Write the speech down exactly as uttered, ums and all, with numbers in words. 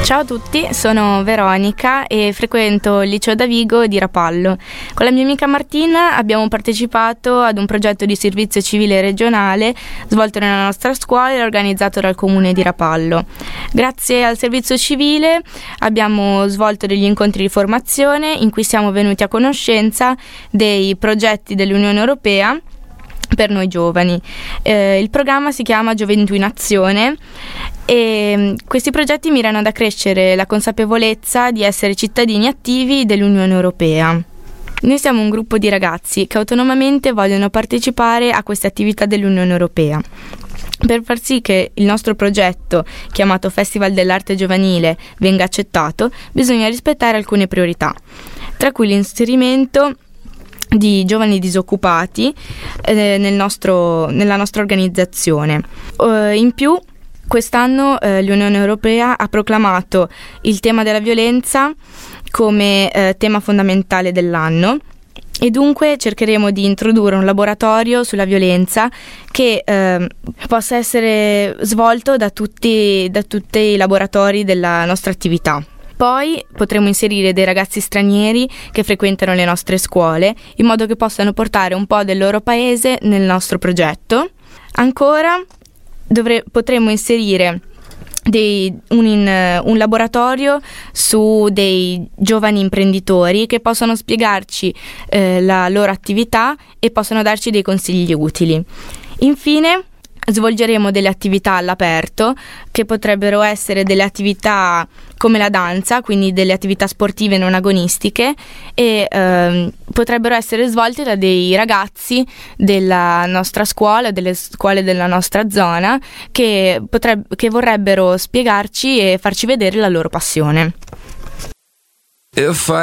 Ciao a tutti, sono Veronica e frequento il liceo Davigo di Rapallo. Con la mia amica Martina abbiamo partecipato ad un progetto di servizio civile regionale svolto nella nostra scuola e organizzato dal comune di Rapallo. Grazie al servizio civile abbiamo svolto degli incontri di formazione in cui siamo venuti a conoscenza dei progetti dell'Unione Europea per noi giovani. Eh, il programma si chiama Gioventù in Azione e questi progetti mirano ad accrescere la consapevolezza di essere cittadini attivi dell'Unione Europea. Noi siamo un gruppo di ragazzi che autonomamente vogliono partecipare a queste attività dell'Unione Europea. Per far sì che il nostro progetto, chiamato Festival dell'Arte Giovanile, venga accettato, bisogna rispettare alcune priorità, tra cui l'inserimento di giovani disoccupati eh, nel nostro, nella nostra organizzazione. Uh, in più, quest'anno eh, l'Unione Europea ha proclamato il tema della violenza come eh, tema fondamentale dell'anno e dunque cercheremo di introdurre un laboratorio sulla violenza che eh, possa essere svolto da tutti, da tutti i laboratori della nostra attività. Poi potremo inserire dei ragazzi stranieri che frequentano le nostre scuole in modo che possano portare un po' del loro paese nel nostro progetto. Ancora dovre- potremo inserire dei, un, in, un laboratorio su dei giovani imprenditori che possono spiegarci eh, la loro attività e possono darci dei consigli utili. Infine svolgeremo delle attività all'aperto che potrebbero essere delle attività come la danza, quindi delle attività sportive non agonistiche e ehm, potrebbero essere svolte da dei ragazzi della nostra scuola, delle scuole della nostra zona che, potreb- che vorrebbero spiegarci e farci vedere la loro passione. If I